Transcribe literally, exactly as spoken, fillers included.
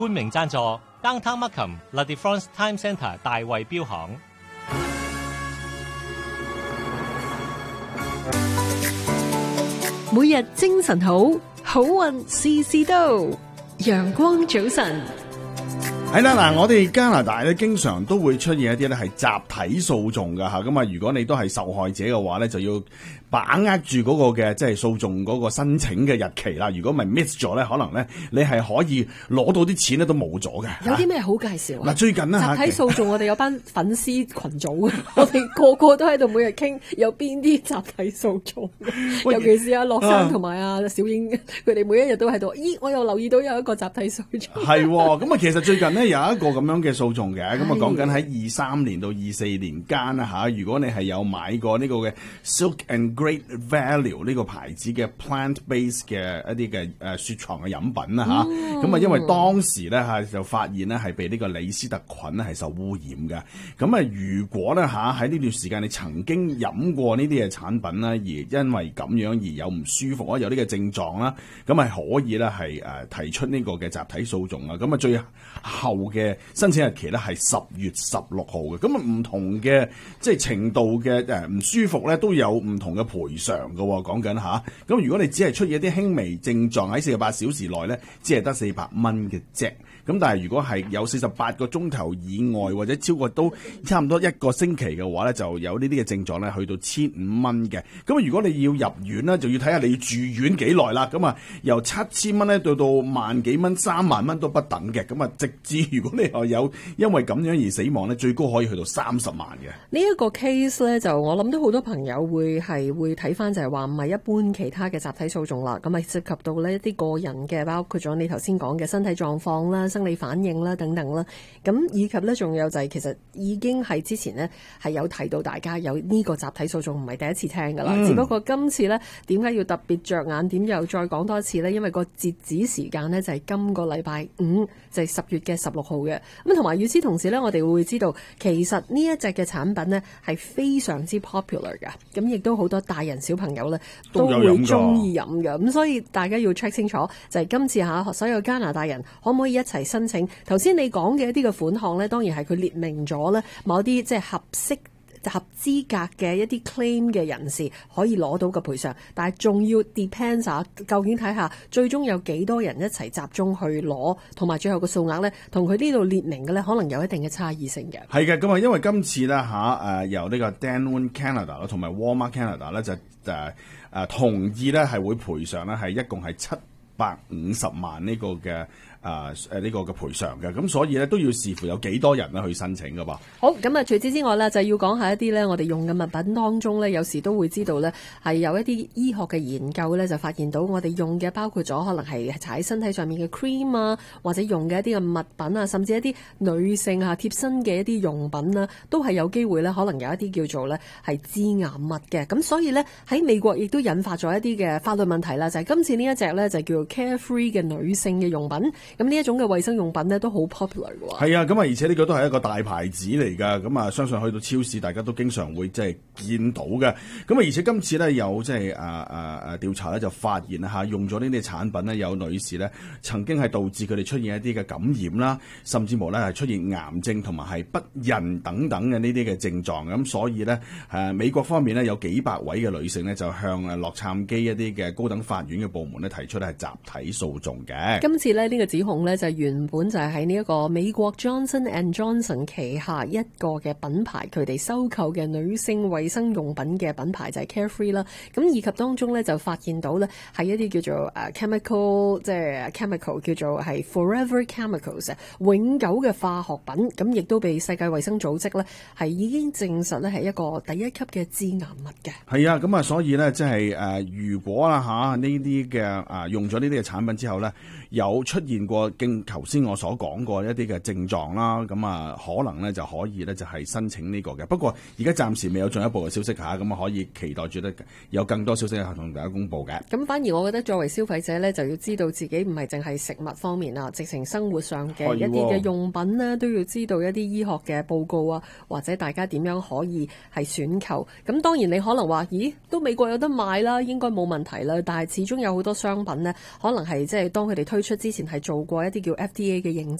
冠名贊助 Downtown Markham La Defrance Time Centre 大衛錶行。 每日精神好，好運事事都。陽光早晨。 係啦，嗱，我哋加拿大咧，經常都會出現一啲咧係集體訴訟噶吓，咁啊，如果你都係受害者嘅話咧，就要把握住嗰個嘅即係訴訟嗰個申請嘅日期啦。如果唔係 miss 咗咧，可能咧你係可以攞到啲錢咧都冇咗嘅。 有啲咩好介紹？嗱， 最近呢， 集體訴訟，我哋有班粉絲群組，我哋個個都喺度每日傾有邊啲集體訴訟，尤其是阿樂生同埋阿小英，佢哋每一日都喺度。咦，我又留意到有一個集體訴訟。 係，咁啊，其實最近呢，有一個咁樣嘅訴訟嘅，咁啊講緊喺二三年到二四年間啦吓，如果你係有買過呢個嘅 Silk and Great Value 呢個牌子嘅 plant-based 嘅一啲嘅誒雪藏嘅飲品啦吓，咁啊因為當時咧吓就發現咧係被呢個李斯特菌咧係受污染嘅，咁啊如果咧吓喺呢段時間你曾經飲過呢啲嘅產品啦，而因為咁樣而有唔舒服啊，有呢個症狀啦，咁係可以咧係誒提出呢個嘅集體訴訟啊，咁啊最後嘅申請日期咧係十月十六號嘅，咁啊唔同嘅即係程度嘅誒唔舒服咧都有唔同嘅賠償嘅，講緊吓。咁如果你只係出現一啲輕微症狀喺四十八小時內咧，只係得四百蚊嘅啫。咁但係如果係有四十八個鐘頭以外或者超過都差唔多一個星期嘅話咧，就有呢啲嘅症狀咧去到千五蚊嘅。咁如果你要入院咧，就要睇下你要住院幾耐啦。咁啊由七千蚊咧到到萬幾蚊、三萬蚊都不等嘅。咁啊直至如果你又有因為咁樣而死亡咧，最高可以去到三十萬嘅。 呢一個 case 咧，就我諗到好多朋友會係會睇翻，就係話唔係一般其他嘅集體訴訟啦。咁啊涉及到呢一啲個人嘅，包括咗你頭先講嘅身體狀況啦、生理反應啦等等啦。咁以及咧仲有就係其實已經係之前呢係有提到大家有呢個集體訴訟唔係第一次聽噶啦，嗯、只不過今次呢點解要特別着眼點又再講多一次呢？因為個截止時間呢就係今個禮拜五，就係十月嘅十六號嘅。咁同埋與此同時呢，我哋會知道其實呢一隻嘅產品呢係非常之 popular 㗎，咁亦都好多大人小朋友呢都會中意飲嘅。咁所以大家要 check 清楚，就係今次吓所有加拿大人可唔可以一齊申請？頭先你講嘅一啲嘅款項呢，當然係佢列明咗呢某啲即係合適合資格嘅一啲 claim 嘅人士可以攞到嘅賠償，但係仲要 depends 下究竟睇下最終有幾多人一齊集中去攞，同埋最後個數額呢，同佢呢度列明嘅呢，可能有一定嘅差異性嘅。 係嘅，咁啊，因為今次呢，吓誒由呢個 Danone Canada 啦，同埋 Walmart Canada 咧就誒誒同意咧係會賠償咧係一共係七百五十萬呢個嘅。啊誒呢個嘅賠償嘅，咁所以咧都要視乎有幾多人咧去申請噶噃。 好，咁啊除此之外咧，就要講下一啲咧，我哋用嘅物品當中咧，有時都會知道咧，係有一啲醫學嘅研究咧，就發現到我哋用嘅包括咗可能係搽喺身體上面嘅 cream 啊，或者用嘅一啲嘅物品啊，甚至一啲女性啊貼身嘅一啲用品啊，都係有機會咧，可能有一啲叫做咧係致癌物嘅。咁所以咧喺美國亦都引發咗一啲嘅法律問題啦，就係、是、今次呢一隻咧就叫做 Carefree 嘅女性嘅用品。咁呢一種嘅衛生用品咧都好 popular 嘅喎。 係啊，咁啊，而且呢個都係一個大牌子嚟㗎。咁啊，相信去到超市，大家都經常會即係見到嘅。咁啊，而且今次咧有即係啊啊啊調查咧就發現嚇，用咗呢啲產品咧，有女士咧曾經係導致佢哋出現一啲嘅感染啦，甚至乎咧係出現癌症同埋係不孕等等嘅呢啲嘅症狀。咁所以咧誒美國方面咧有幾百位嘅女性咧就向誒洛杉磯一啲嘅高等法院嘅部門咧提出咧係集體訴訟嘅。 今次咧呢個指控咧。就原本就係喺呢一個美國 Johnson and Johnson 旗下一個嘅品牌，佢哋收購嘅女性衛生用品嘅品牌就係 Carefree 啦。咁以及當中咧就發現到咧係一啲叫做誒 chemical， 即係 chemical 叫做係 forever chemicals 永久嘅化學品。咁亦都被世界衛生組織咧係已經證實咧係一個第一級嘅致癌物嘅。 係啊，咁啊，所以咧即係誒，如果啦吓呢啲嘅啊用咗呢啲嘅產品之後咧，有出現過經頭先我所講過一啲嘅症狀啦，咁啊可能咧就可以咧就係申請呢個嘅。不過而家暫時未有進一步嘅消息吓，咁啊可以期待住咧有更多消息同大家公布嘅。 咁反而我覺得作為消費者咧，就要知道自己唔係淨係食物方面啊，直情生活上嘅一啲嘅用品咧，都要知道一啲醫學嘅報告啊，或者大家點樣可以係選購。咁當然你可能話，咦，都美國有得賣啦，應該冇問題啦。但係始終有好多商品咧，可能係即係當佢哋推推出之前係做過一啲叫 F D A 嘅認